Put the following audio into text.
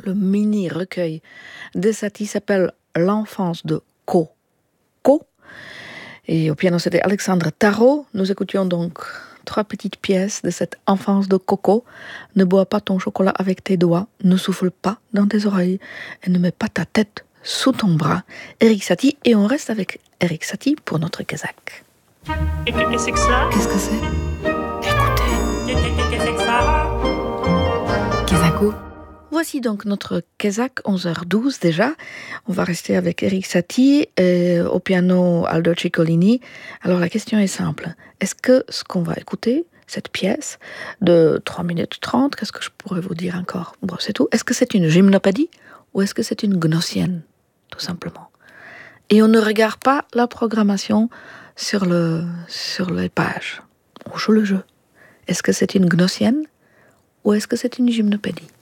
le mini-recueil de Satie s'appelle L'enfance de Coco. Et au piano, c'était Alexandre Tarot. Nous écoutions donc 3 petites pièces de cette enfance de Coco. Ne bois pas ton chocolat avec tes doigts, ne souffle pas dans tes oreilles et ne mets pas ta tête sous ton bras. Erik Satie, et on reste avec Erik Satie pour notre Kazakh. Et c'est que ça? Qu'est-ce que c'est? Écoutez. Qu'est-ce que ça? Kazako. Voici donc notre Kazakh, 11h12 déjà. On va rester avec Erik Satie, au piano Aldo Ciccolini. Alors la question est simple. Est-ce que ce qu'on va écouter, cette pièce de 3 minutes 30, qu'est-ce que je pourrais vous dire encore? Bon, c'est tout. Est-ce que c'est une gymnopédie ou est-ce que c'est une gnossienne, tout simplement? Et on ne regarde pas la programmation sur les pages. On joue le jeu. Est-ce que c'est une gnossienne ou est-ce que c'est une gymnopédie?